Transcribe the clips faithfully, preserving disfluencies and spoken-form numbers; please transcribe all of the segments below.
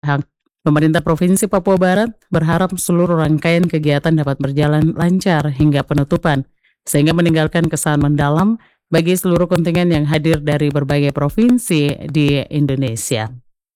Pemerintah Provinsi Papua Barat berharap seluruh rangkaian kegiatan dapat berjalan lancar hingga penutupan, sehingga meninggalkan kesan mendalam bagi seluruh kontingen yang hadir dari berbagai provinsi di Indonesia.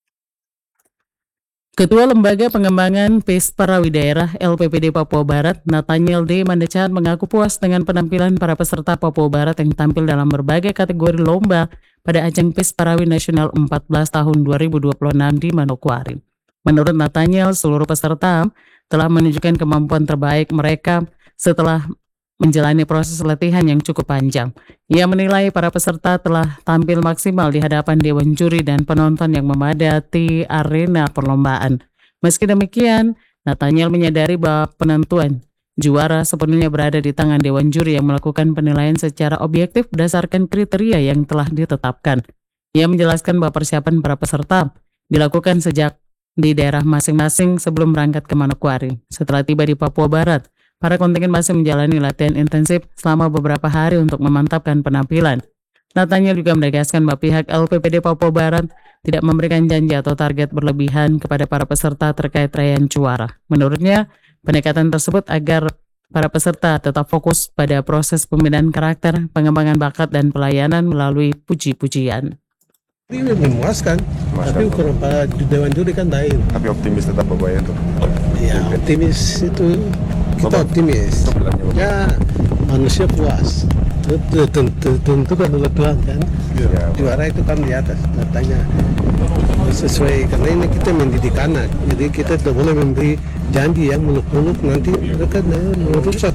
Ketua Lembaga Pengembangan P I S Parawi Daerah L P P D Papua Barat, Nathaniel D. Mandecan mengaku puas dengan penampilan para peserta Papua Barat yang tampil dalam berbagai kategori lomba pada ajang P I S Parawi Nasional empat belas tahun dua ribu dua puluh enam di Manokwari. Menurut Nathaniel, seluruh peserta telah menunjukkan kemampuan terbaik mereka setelah menjalani proses latihan yang cukup panjang. Ia menilai para peserta telah tampil maksimal di hadapan dewan juri dan penonton yang memadati arena perlombaan. Meski demikian, Nathaniel menyadari bahwa penentuan juara sepenuhnya berada di tangan dewan juri yang melakukan penilaian secara objektif berdasarkan kriteria yang telah ditetapkan. Ia menjelaskan bahwa persiapan para peserta dilakukan sejak di daerah masing-masing sebelum berangkat ke Manokwari. Setelah tiba di Papua Barat, para kontingen masih menjalani latihan intensif selama beberapa hari untuk memantapkan penampilan. Nathaniel juga menegaskan bahwa pihak L P P D Papua Barat tidak memberikan janji atau target berlebihan kepada para peserta terkait raihan juara. Menurutnya, pendekatan tersebut agar para peserta tetap fokus pada proses pembinaan karakter, pengembangan bakat, dan pelayanan melalui puji-pujian. Ini memuaskan, tapi ukuran Pak Dewan Juri kan lain. Tapi optimis tetap Bapak ya tuh? Ya, optimis itu kita optimis. Ya, manusia puas. Tentu, tentu kan oleh Tuhan kan. Ya, juara itu kan di atas datanya sesuai, karena ini kita mendidik anak. Jadi kita tidak boleh memberi janji yang muluk-muluk, nanti mereka merusak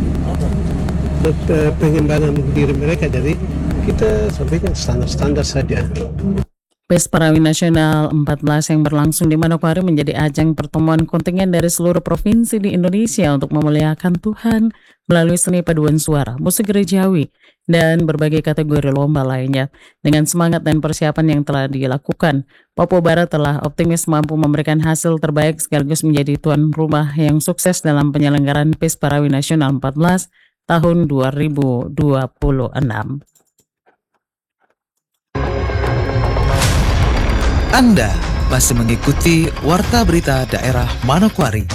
pengembangan diri mereka. Jadi kita sampaikan standar-standar saja. P I S Parawi Nasional empat belas yang berlangsung di Manokwari menjadi ajang pertemuan kontingen dari seluruh provinsi di Indonesia untuk memuliakan Tuhan melalui seni paduan suara, musik gerejawi, dan berbagai kategori lomba lainnya. Dengan semangat dan persiapan yang telah dilakukan, Papua Barat telah optimis mampu memberikan hasil terbaik sekaligus menjadi tuan rumah yang sukses dalam penyelenggaraan P I S Parawi Nasional empat belas tahun dua ribu dua puluh enam. Anda masih mengikuti Warta Berita Daerah Manokwari.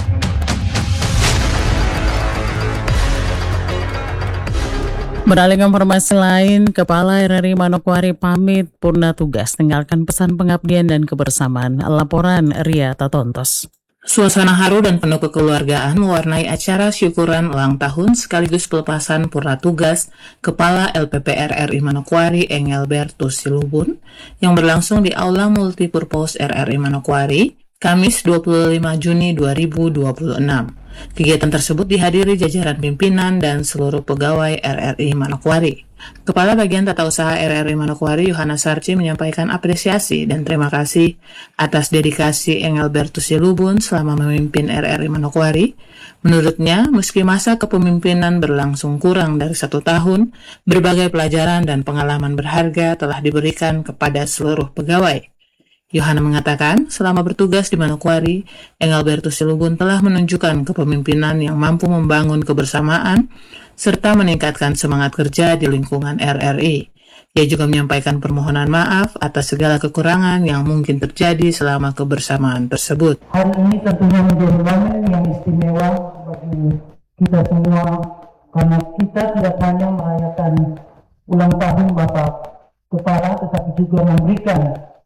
Beralih ke informasi lain, Kepala R R I Manokwari pamit purna tugas, tinggalkan pesan pengabdian dan kebersamaan. Laporan Ria Tatontos. Suasana haru dan penuh kekeluargaan mewarnai acara syukuran ulang tahun sekaligus pelepasan purna tugas Kepala L P P R R I Manokwari Engelbertus Silubun yang berlangsung di Aula Multipurpose R R I Manokwari, Kamis dua puluh lima Juni dua ribu dua puluh enam. Kegiatan tersebut dihadiri jajaran pimpinan dan seluruh pegawai R R I Manokwari. Kepala Bagian Tata Usaha R R I Manokwari Yohanes Sarci menyampaikan apresiasi dan terima kasih atas dedikasi Engelbertus Silubun selama memimpin R R I Manokwari. Menurutnya, meski masa kepemimpinan berlangsung kurang dari satu tahun, berbagai pelajaran dan pengalaman berharga telah diberikan kepada seluruh pegawai. Yohana mengatakan, selama bertugas di Manokwari, Engelbertus Silubun telah menunjukkan kepemimpinan yang mampu membangun kebersamaan serta meningkatkan semangat kerja di lingkungan R R I. Ia juga menyampaikan permohonan maaf atas segala kekurangan yang mungkin terjadi selama kebersamaan tersebut. Hari ini tentunya menjadi momen yang istimewa bagi kita semua, karena kita tidak hanya merayakan ulang tahun Bapak Kepala, tetapi juga memberikan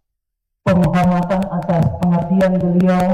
penghormatan atas pengabdian beliau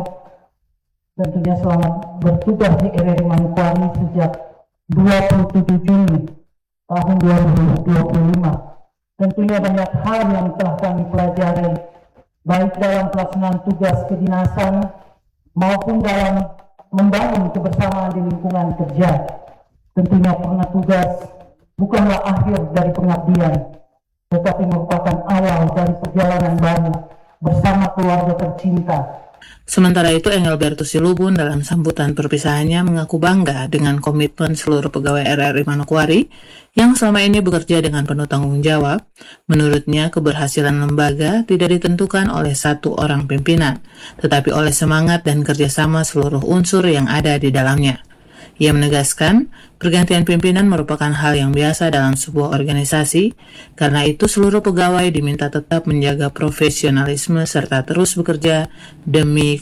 tentunya selama bertugas di R R I Manokwari sejak dua puluh tujuh Juni tahun dua ribu dua puluh lima. Tentunya banyak hal yang telah kami pelajari, baik dalam pelaksanaan tugas kedinasan maupun dalam membangun kebersamaan di lingkungan kerja. Tentunya purna tugas bukanlah akhir dari pengabdian, tetapi merupakan awal dari perjalanan baru bersama keluarga tercinta. Sementara itu, Engelbertus Silubun dalam sambutan perpisahannya mengaku bangga dengan komitmen seluruh pegawai R R I Manokwari yang selama ini bekerja dengan penuh tanggung jawab. Menurutnya, keberhasilan lembaga tidak ditentukan oleh satu orang pimpinan, tetapi oleh semangat dan kerjasama seluruh unsur yang ada di dalamnya. Ia menegaskan, pergantian pimpinan merupakan hal yang biasa dalam sebuah organisasi, karena itu seluruh pegawai diminta tetap menjaga profesionalisme serta terus bekerja demi